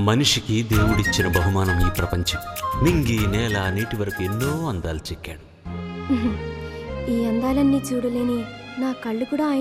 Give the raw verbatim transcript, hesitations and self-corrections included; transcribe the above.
మనిషికి దేవుడిచ్చిన బహుమానం ఈ ప్రపంచం. నింగి నేల నీటి వరకు ఎన్నో అందాలు చెక్కాడు. ఈ అందాలన్నీ చూడలేని నా కళ్ళు కూడా